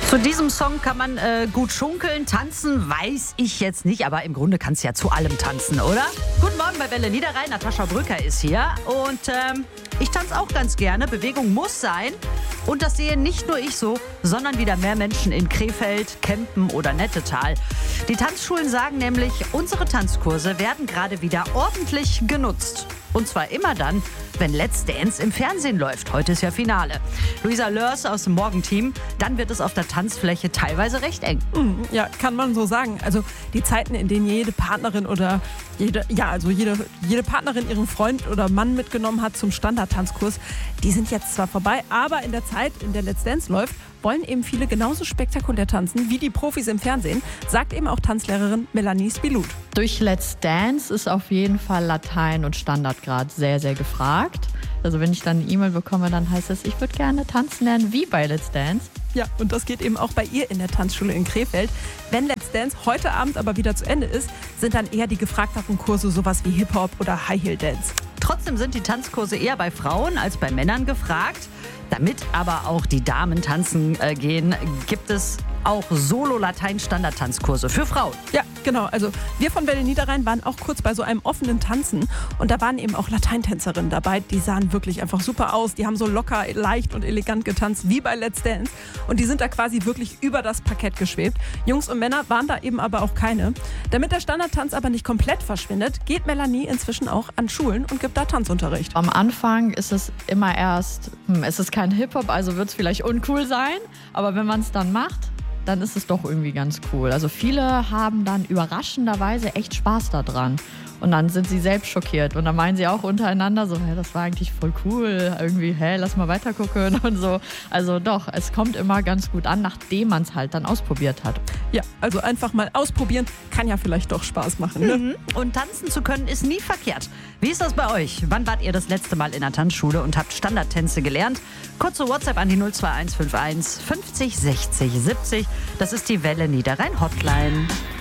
Zu diesem Song kann man gut schunkeln, tanzen, weiß ich jetzt nicht, aber im Grunde kannst du ja zu allem tanzen, oder? Guten Morgen bei Welle Niederrhein, Natascha Brücker ist hier und ich tanze auch ganz gerne, Bewegung muss sein und das sehen nicht nur ich so, sondern wieder mehr Menschen in Krefeld, Kempen oder Nettetal. Die Tanzschulen sagen nämlich, unsere Tanzkurse werden gerade wieder ordentlich genutzt. Und zwar immer dann, wenn Let's Dance im Fernsehen läuft. Heute ist ja Finale. Luisa Lörs aus dem Morgenteam. Dann wird es auf der Tanzfläche teilweise recht eng. Ja, kann man so sagen. Also die Zeiten, in denen jede Partnerin oder jede Partnerin ihren Freund oder Mann mitgenommen hat zum Standardtanzkurs, die sind jetzt zwar vorbei, aber in der Zeit, in der Let's Dance läuft, wollen eben viele genauso spektakulär tanzen wie die Profis im Fernsehen, sagt eben auch Tanzlehrerin Melanie Spilut. Durch Let's Dance ist auf jeden Fall Latein und Standard gerade sehr, sehr gefragt. Also wenn ich dann eine E-Mail bekomme, dann heißt es, ich würde gerne tanzen lernen wie bei Let's Dance. Ja, und das geht eben auch bei ihr in der Tanzschule in Krefeld. Wenn Let's Dance heute Abend aber wieder zu Ende ist, sind dann eher die gefragteren Kurse sowas wie Hip-Hop oder High-Heel-Dance. Trotzdem sind die Tanzkurse eher bei Frauen als bei Männern gefragt. Damit aber auch die Damen tanzen gehen, gibt es auch Solo-Latein-Standard-Tanzkurse für Frauen. Ja, genau. Also wir von Welle Niederrhein waren auch kurz bei so einem offenen Tanzen und da waren eben auch Lateintänzerinnen dabei. Die sahen wirklich einfach super aus. Die haben so locker, leicht und elegant getanzt wie bei Let's Dance und die sind da quasi wirklich über das Parkett geschwebt. Jungs und Männer waren da eben aber auch keine. Damit der Standardtanz aber nicht komplett verschwindet, geht Melanie inzwischen auch an Schulen und gibt da Tanzunterricht. Am Anfang ist es immer erst, es ist kein Hip-Hop, also wird es vielleicht uncool sein, aber wenn man es dann macht, dann ist es doch irgendwie ganz cool. Also viele haben dann überraschenderweise echt Spaß daran. Und dann sind sie selbst schockiert. Und dann meinen sie auch untereinander so, das war eigentlich voll cool. Irgendwie, lass mal weiter gucken und so. Also doch, es kommt immer ganz gut an, nachdem man es halt dann ausprobiert hat. Ja, also einfach mal ausprobieren, kann ja vielleicht doch Spaß machen. Ne? Und tanzen zu können ist nie verkehrt. Wie ist das bei euch? Wann wart ihr das letzte Mal in der Tanzschule und habt Standardtänze gelernt? Kurze WhatsApp an die 02151 50 60 70. Das ist die Welle Niederrhein Hotline.